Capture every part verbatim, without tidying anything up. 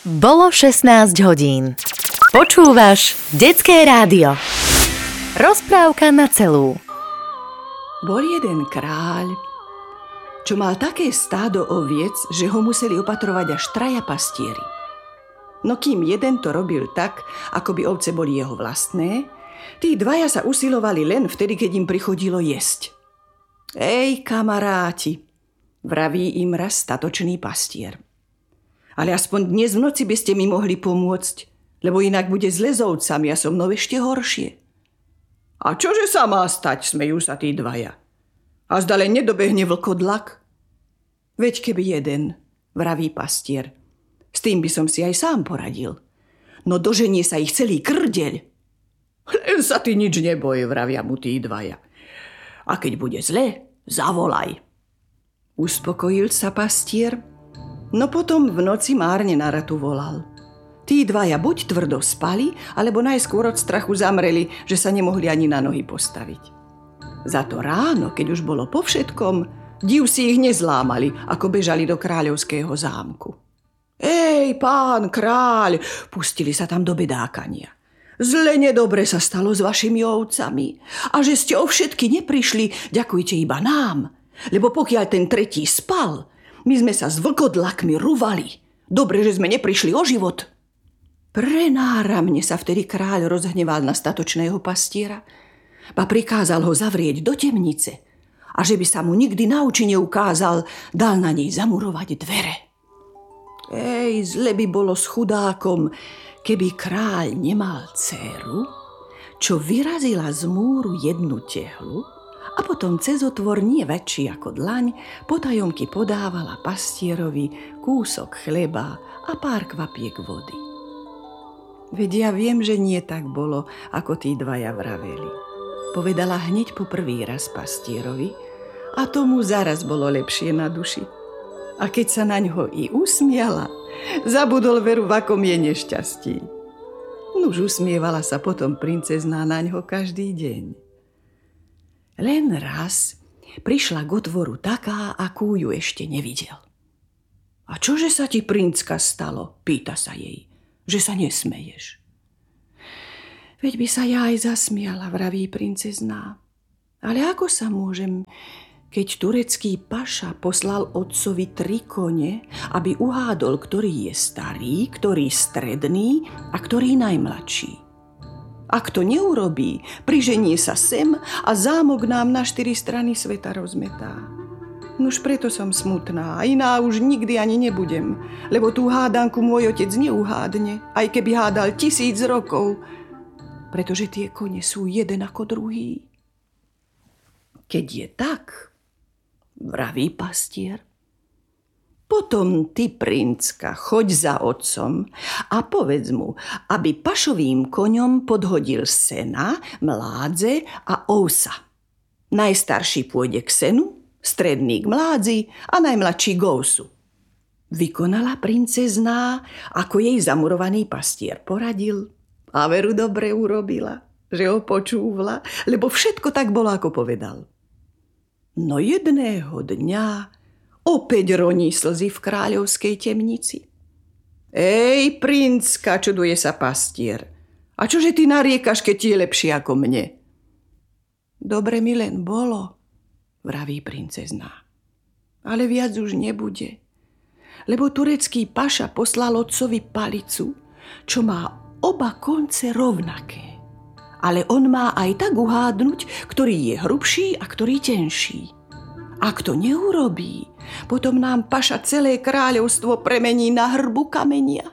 Bolo šestnásť hodín. Počúvaš Detské rádio. Rozprávka na celú. Bol jeden kráľ, čo mal také stádo oviec, že ho museli opatrovať až traja pastieri. No kým jeden to robil tak, ako by ovce boli jeho vlastné, tí dvaja sa usilovali len vtedy, keď im prichodilo jesť. Ej, kamaráti, vraví im raz statočný pastier. Ale aspoň dnes v noci by ste mi mohli pomôcť, lebo inak bude zle s ovcami a so mnou ešte horšie. A čože sa má stať, smejú sa tí dvaja. A zdale nedobehne vlkodlak? Veď keby jeden, vraví pastier, s tým by som si aj sám poradil. No doženie sa ich celý krdeľ. Len sa ty nič neboj, vravia mu tí dvaja. A keď bude zle, zavolaj. Uspokojil sa pastier, no potom v noci márne na ratu volal. Tí dvaja buď tvrdo spali, alebo najskôr od strachu zamreli, že sa nemohli ani na nohy postaviť. Za to ráno, keď už bolo po všetkom, div si ich nezlámali, ako bežali do kráľovského zámku. Ej, pán kráľ, pustili sa tam do bedákania. Zle nedobre sa stalo s vašimi ovcami. A že ste o všetky neprišli, ďakujte iba nám. Lebo pokiaľ ten tretí spal, my sme sa s vlkodlakmi rúvali. Dobre, že sme neprišli o život. Prenáramne sa vtedy kráľ rozhneval na statočného pastiera, a prikázal ho zavrieť do temnice a že by sa mu nikdy na oči neukázal, dal na nej zamurovať dvere. Ej, zle by bolo s chudákom, keby kráľ nemal dcéru, čo vyrazila z múru jednu tehlu a potom cez otvor nie väčší ako dlaň potajomky podávala pastierovi kúsok chleba a pár kvapiek vody. Veď ja viem, že nie tak bolo, ako tí dvaja vraveli. Povedala hneď po prvý raz pastierovi a tomu zaraz bolo lepšie na duši. A keď sa na ňo i usmiala, zabudol veru, v akom je nešťastí. Nuž usmievala sa potom princezná na ňo každý deň. Len raz prišla k otvoru taká, akú ju ešte nevidel. A čože sa ti, princka, stalo? Pýta sa jej, že sa nesmeješ. Veď by sa ja aj zasmiala, vraví princezná. Ale ako sa môžem, keď turecký paša poslal otcovi tri kone, aby uhádol, ktorý je starý, ktorý stredný a ktorý najmladší. Ak to neurobí, priženie sa sem a zámok nám na štyri strany sveta rozmetá. Nuž preto som smutná a iná už nikdy ani nebudem, lebo tú hádanku môj otec neuhádne, aj keby hádal tisíc rokov, pretože tie kone sú jeden ako druhý. Keď je tak, vraví pastier, potom ty, princka, choď za otcom a povedz mu, aby pašovým koňom podhodil sena, mládze a ousa. Najstarší pôjde k senu, stredný k mládzi a najmladší k ousu. Vykonala princezná, ako jej zamurovaný pastier poradil, a veru dobre urobila, že ho počúvla, lebo všetko tak bolo, ako povedal. No jedného dňa opäť roní slzy v kráľovskej temnici. Ej, princka, čuduje sa pastier. A čože ty nariekaš, keď ti je lepšie ako mne? Dobre mi len bolo, vraví princezná. Ale viac už nebude. Lebo turecký paša poslal otcovi palicu, čo má oba konce rovnaké. Ale on má aj tak uhádnuť, ktorý je hrubší a ktorý tenší. Ak to neurobí, potom nám paša celé kráľovstvo premení na hrbu kamenia.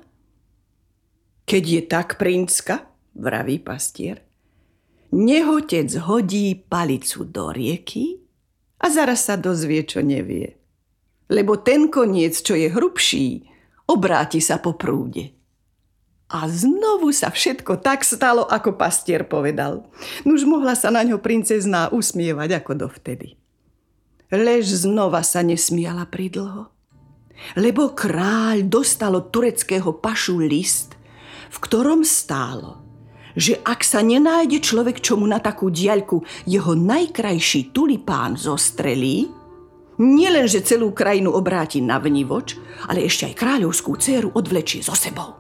Keď je tak, princka, vraví pastier, nehotec hodí palicu do rieky a zaraz sa dozvie, čo nevie. Lebo ten koniec, čo je hrubší, obráti sa po prúde. A znovu sa všetko tak stalo, ako pastier povedal. Nuž mohla sa na ňo princezná usmievať ako dovtedy. Lež znova sa nesmiala pridlho, lebo kráľ dostal od tureckého pašu list, v ktorom stálo, že ak sa nenájde človek, čo mu na takú diaľku jeho najkrajší tulipán zostrelí, Nielenže celú krajinu obráti na vnivoč, ale ešte aj kráľovskú dcéru odvlečie so sebou.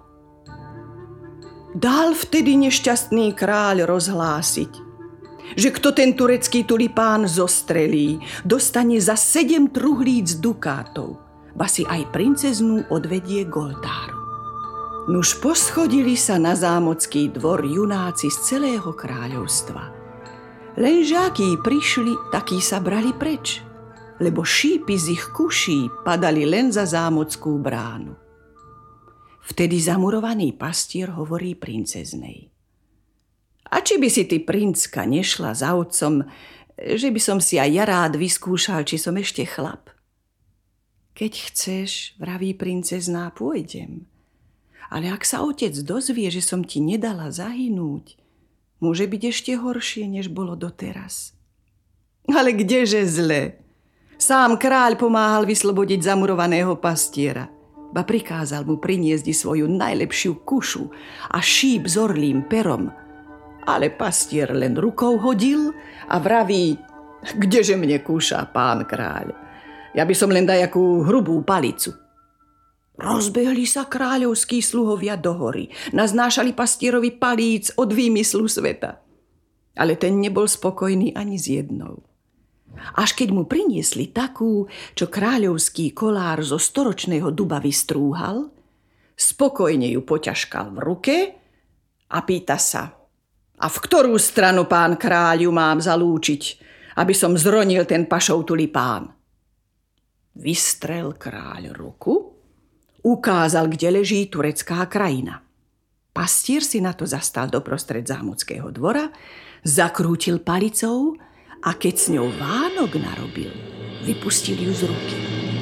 Dal vtedy nešťastný kráľ rozhlásiť, že kto ten turecký tulipán zostrelí, dostane za sedem truhlíc dukátov, ba si aj princeznú odvedie k oltáru. Nuž poschodili sa na zámocký dvor junáci z celého kráľovstva. Lenže akí prišli, takí sa brali preč, lebo šípy z ich kuší padali len za zámockú bránu. Vtedy zamurovaný pastier hovorí princeznej: A či by si ty, princka, nešla za otcom, že by som si aj ja rád vyskúšal, či som ešte chlap? Keď chceš, vraví princezná, pôjdem. Ale ak sa otec dozvie, že som ti nedala zahynúť, môže byť ešte horšie, než bolo doteraz. Ale kdeže zle? Sám kráľ pomáhal vyslobodiť zamurovaného pastiera, ba prikázal mu priniesť svoju najlepšiu kušu a šíp s orlím perom. Ale pastier len rukou hodil a vraví: Kdeže mne kúša, pán kráľ? Ja by som len dajakú hrubú palicu. Rozbehli sa kráľovskí sluhovia do hory, naznášali pastierovi palíc od výmyslu sveta. Ale ten nebol spokojný ani s jednou. Až keď mu priniesli takú, čo kráľovský kolár zo storočného duba vystrúhal, spokojne ju poťažkal v ruke a pýta sa: A v ktorú stranu, pán kráľ, ju mám zalúčiť, aby som zronil ten pašov tulipán? Vystrel kráľ ruku, ukázal, kde leží turecká krajina. Pastier si na to zastal doprostred zámockého dvora, zakrútil palicou a keď s ňou vánok narobil, vypustil ju z ruky.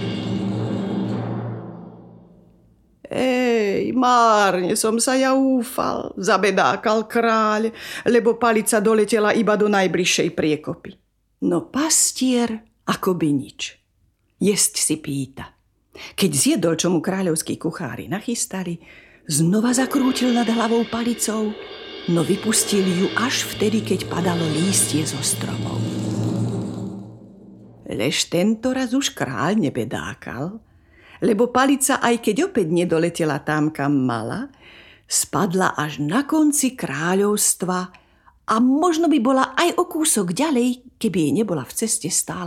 Ej, márne som sa ja úfal, zabedákal kráľ, lebo palica doletela iba do najbližšej priekopy. No pastier akoby nič. Jesť si pýta. Keď zjedol, čo mu kráľovskí kuchári nachystali, znova zakrútil nad hlavou palicou, no vypustil ju až vtedy, keď padalo lístie zo stromov. Lež tento raz už kráľ nebedákal, lebo palica, aj keď opäť nedoletela tam, kam mala, spadla až na konci kráľovstva a možno by bola aj o kúsok ďalej, keby jej nebola v ceste stála